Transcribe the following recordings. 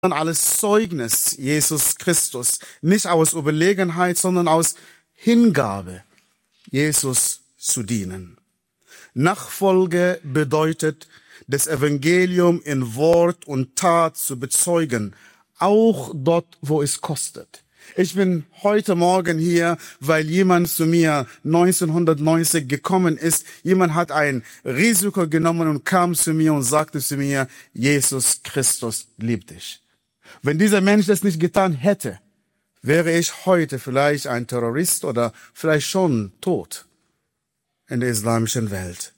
als Zeugnis Jesus Christus, nicht aus Überlegenheit, sondern aus Hingabe, Jesus zu dienen. Nachfolge bedeutet, das Evangelium in Wort und Tat zu bezeugen, auch dort, wo es kostet. Ich bin heute Morgen hier, weil jemand zu mir 1990 gekommen ist. Jemand hat ein Risiko genommen und kam zu mir und sagte zu mir, Jesus Christus liebt dich. Wenn dieser Mensch das nicht getan hätte, wäre ich heute vielleicht ein Terrorist oder vielleicht schon tot in der islamischen Welt.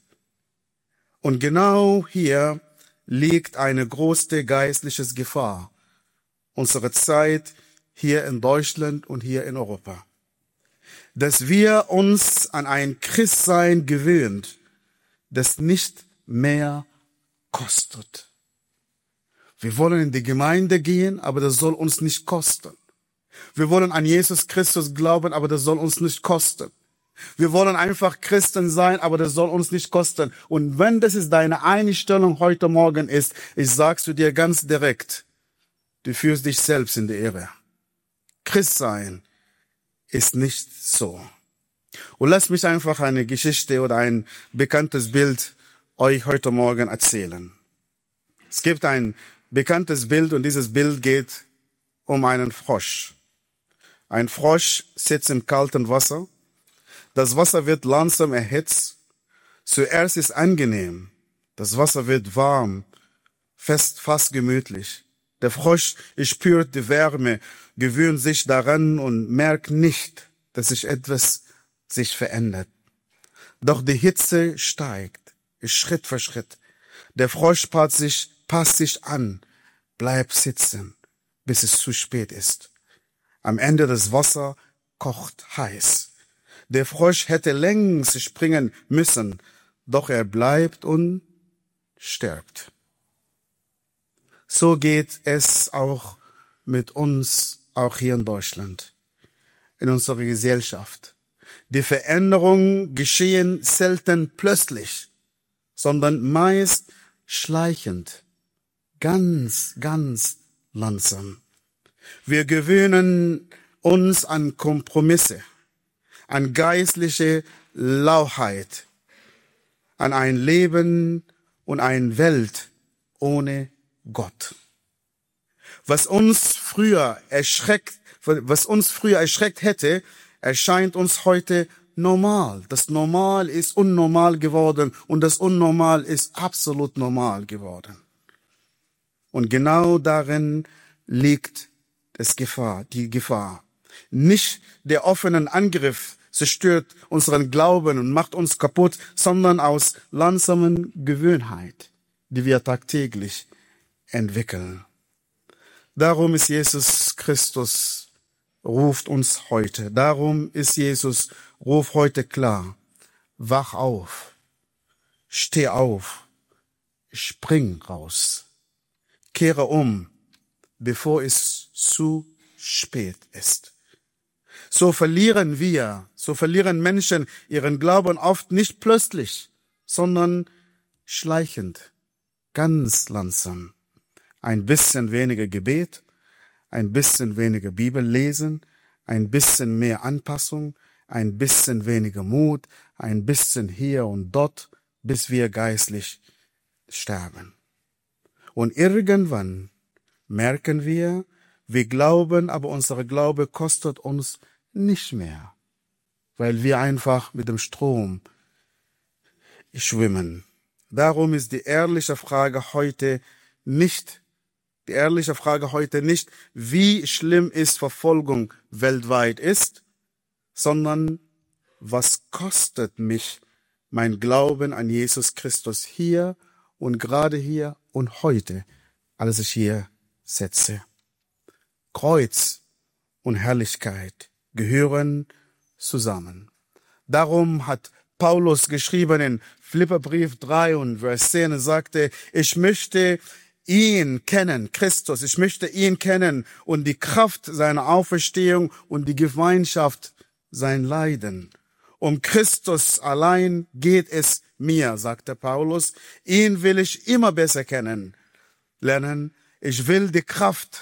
Und genau hier liegt eine große geistliche Gefahr unserer Zeit hier in Deutschland und hier in Europa. Dass wir uns an ein Christsein gewöhnt, das nicht mehr kostet. Wir wollen in die Gemeinde gehen, aber das soll uns nicht kosten. Wir wollen an Jesus Christus glauben, aber das soll uns nicht kosten. Wir wollen einfach Christen sein, aber das soll uns nicht kosten. Und wenn das ist deine Einstellung heute Morgen ist, ich sag's zu dir ganz direkt, du führst dich selbst in die Irre. Christ sein ist nicht so. Und lasst mich einfach eine Geschichte oder ein bekanntes Bild euch heute Morgen erzählen. Es gibt ein bekanntes Bild und dieses Bild geht um einen Frosch. Ein Frosch sitzt im kalten Wasser. Das Wasser wird langsam erhitzt. Zuerst ist angenehm. Das Wasser wird warm, fast gemütlich. Der Frosch spürt die Wärme, gewöhnt sich daran und merkt nicht, dass sich etwas verändert. Doch die Hitze steigt, Schritt für Schritt. Der Frosch passt sich an, bleibt sitzen, bis es zu spät ist. Am Ende das Wasser kocht heiß. Der Frosch hätte längst springen müssen, doch er bleibt und stirbt. So geht es auch mit uns, auch hier in Deutschland, in unserer Gesellschaft. Die Veränderungen geschehen selten plötzlich, sondern meist schleichend, ganz langsam. Wir gewöhnen uns an Kompromisse, an geistliche Lauheit, an ein Leben und eine Welt ohne Gott. Was uns früher erschreckt hätte, erscheint uns heute normal. Das Normal ist unnormal geworden und das Unnormal ist absolut normal geworden. Und genau darin liegt die Gefahr. Nicht der offene Angriff zerstört unseren Glauben und macht uns kaputt, sondern aus langsamen Gewohnheit, die wir tagtäglich entwickeln. Darum ist Jesus Christus, ruft uns heute. Darum ist Jesus, ruft heute klar. Wach auf. Steh auf. Spring raus. Kehre um, bevor es zu spät ist. So verlieren Menschen ihren Glauben oft nicht plötzlich, sondern schleichend, ganz langsam. Ein bisschen weniger Gebet, ein bisschen weniger Bibel lesen, ein bisschen mehr Anpassung, ein bisschen weniger Mut, ein bisschen hier und dort, bis wir geistlich sterben. Und irgendwann merken wir glauben, aber unser Glaube kostet uns nicht mehr, weil wir einfach mit dem Strom schwimmen. Darum ist die ehrliche Frage heute nicht, wie schlimm ist Verfolgung weltweit ist, sondern was kostet mich mein Glauben an Jesus Christus hier und gerade hier und heute, als ich hier sitze. Kreuz und Herrlichkeit gehören zusammen. Darum hat Paulus geschrieben in Philipperbrief 3 und Vers 10, er sagte, ich möchte ihn kennen, Christus, ich möchte ihn kennen und die Kraft seiner Auferstehung und die Gemeinschaft sein Leiden. Um Christus allein geht es mir, sagte Paulus. Ihn will ich immer besser kennenlernen. Ich will die Kraft